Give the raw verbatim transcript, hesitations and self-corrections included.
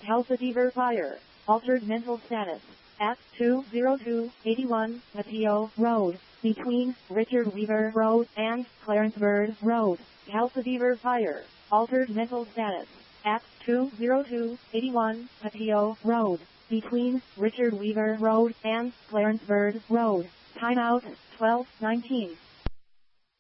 Calcifer Fire. Altered mental status. At two oh two eighty-one Mateo Road, between Richard Weaver Road and Clarence Bird Road. Calcifer Fire. Altered mental status. At two oh two eighty-one Mateo Road, between Richard Weaver Road and Clarence Bird Road. Timeout twelve nineteen.